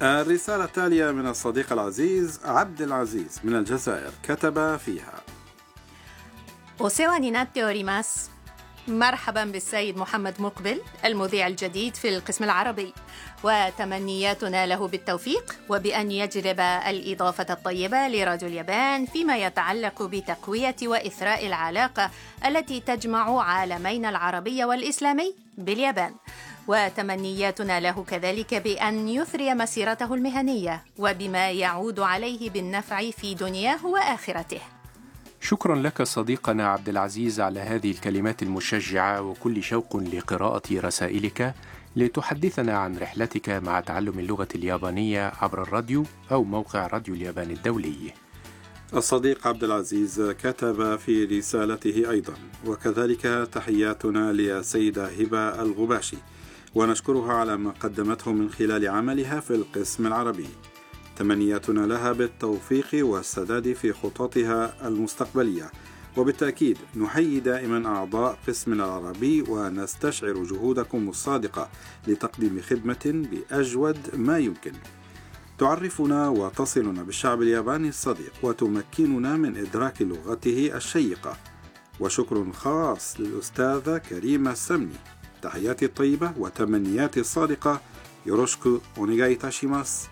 الرسالة التالية من الصديق العزيز عبد العزيز من الجزائر، كتب فيها: お世話になっております. مرحبا بالسيد محمد مقبل المذيع الجديد في القسم العربي، وتمنياتنا له بالتوفيق وبأن يجلب الإضافة الطيبة لراديو اليابان فيما يتعلق بتقوية وإثراء العلاقة التي تجمع عالمين العربي والإسلامي باليابان، وتمنياتنا له كذلك بأن يثري مسيرته المهنية وبما يعود عليه بالنفع في دنياه وآخرته. شكرا لك صديقنا عبد العزيز على هذه الكلمات المشجعة، وكل شوق لقراءة رسائلك لتحدثنا عن رحلتك مع تعلم اللغة اليابانية عبر الراديو أو موقع راديو اليابان الدولي. الصديق عبد العزيز كتب في رسالته أيضا: وكذلك تحياتنا للسيدة هبة الغباشي، ونشكرها على ما قدمته من خلال عملها في القسم العربي. تمنياتنا لها بالتوفيق والسداد في خططها المستقبلية، وبالتأكيد نحيي دائما أعضاء قسمنا العربي ونستشعر جهودكم الصادقة لتقديم خدمة بأجود ما يمكن. تعرفنا وتصلنا بالشعب الياباني الصديق، وتمكننا من إدراك لغته الشيقة. وشكر خاص للأستاذة كريمة السمني. تحياتي الطيبة وتمنياتي الصادقة. يوروشكو أونيغاي تاشيماس.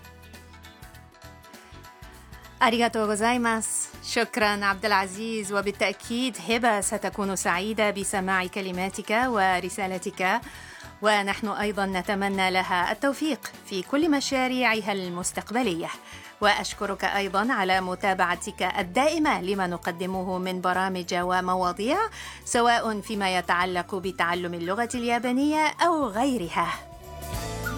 ありがとうございます. شكرا عبد العزيز، وبالتأكيد هبة ستكون سعيدة بسماع كلماتك ورسالتك، ونحن أيضا نتمنى لها التوفيق في كل مشاريعها المستقبلية. وأشكرك أيضا على متابعتك الدائمة لما نقدمه من برامج ومواضيع، سواء فيما يتعلق بتعلم اللغة اليابانية أو غيرها.